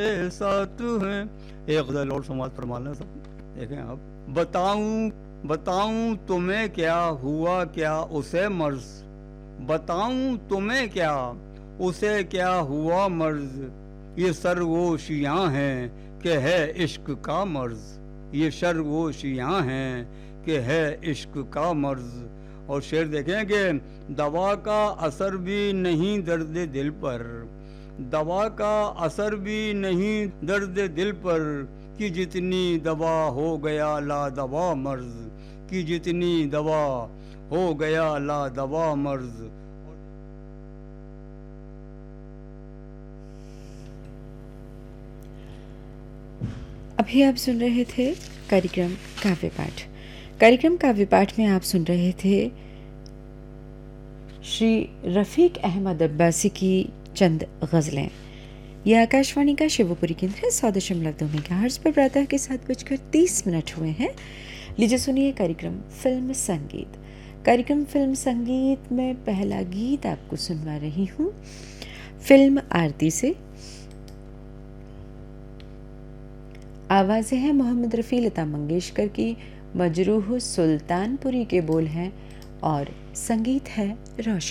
साथ हैं। एक गजल और समाज फरमाना सब देखें आप। बताऊं बताऊं तुम्हें क्या हुआ क्या उसे मर्ज, बताऊं तुम्हें क्या उसे क्या हुआ मर्ज, ये सरगोशियाँ हैं कि है इश्क का मर्ज, ये शर्गोशियाँ हैं कि है इश्क का मर्ज। और शेर देखेंगे, दवा का असर भी नहीं दर्द दिल पर, दवा का असर भी नहीं दर्द दिल पर, कि जितनी दवा हो गया ला दवा मर्ज, कि जितनी दवा हो गया ला दवा मर्ज। अभी आप सुन रहे थे कार्यक्रम काव्य पाठ। कार्यक्रम काव्य पाठ में आप सुन रहे थे श्री रफ़ीक अहमद अब्बासी की चंद गज़लें। यह आकाशवाणी का शिवपुरी केंद्र है। 100.2 मेगाहर्ट्ज़ पर प्रातः के 7:30 हुए हैं। लीजिए सुनिए कार्यक्रम फिल्म संगीत। कार्यक्रम फिल्म संगीत में पहला गीत आपको सुनवा रही हूँ फिल्म आरती से। आवाज़ें हैं मोहम्मद रफ़ी, लता मंगेशकर की, मजरूह सुल्तानपुरी के बोल हैं और संगीत है रोशन।